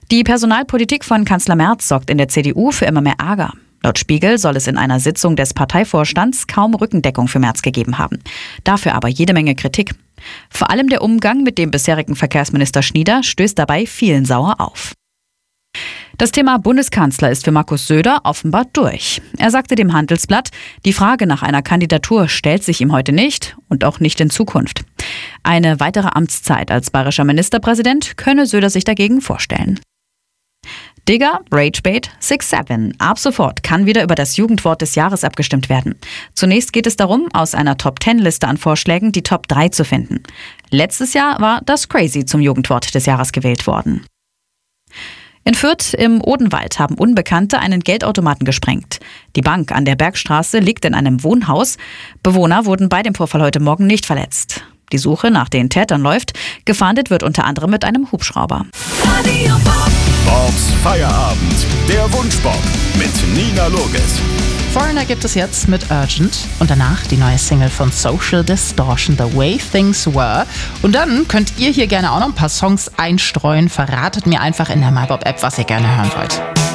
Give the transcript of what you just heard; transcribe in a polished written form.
Die Personalpolitik von Kanzler Merz sorgt in der CDU für immer mehr Ärger. Laut Spiegel soll es in einer Sitzung des Parteivorstands kaum Rückendeckung für Merz gegeben haben. Dafür aber jede Menge Kritik. Vor allem der Umgang mit dem bisherigen Verkehrsminister Schnieder stößt dabei vielen sauer auf. Das Thema Bundeskanzler ist für Markus Söder offenbar durch. Er sagte dem Handelsblatt, die Frage nach einer Kandidatur stellt sich ihm heute nicht und auch nicht in Zukunft. Eine weitere Amtszeit als bayerischer Ministerpräsident könne Söder sich dagegen vorstellen. Digger, Ragebait, 6-7. Ab sofort kann wieder über das Jugendwort des Jahres abgestimmt werden. Zunächst geht es darum, aus einer Top-10-Liste an Vorschlägen die Top 3 zu finden. Letztes Jahr war das Crazy zum Jugendwort des Jahres gewählt worden. In Fürth im Odenwald haben Unbekannte einen Geldautomaten gesprengt. Die Bank an der Bergstraße liegt in einem Wohnhaus. Bewohner wurden bei dem Vorfall heute Morgen nicht verletzt. Die Suche nach den Tätern läuft. Gefahndet wird unter anderem mit einem Hubschrauber. Bobs Feierabend, der Wunschbob mit Nina Loges. Foreigner gibt es jetzt mit Urgent und danach die neue Single von Social Distortion, The Way Things Were. Und dann könnt ihr hier gerne auch noch ein paar Songs einstreuen. Verratet mir einfach in der MyBob-App, was ihr gerne hören wollt.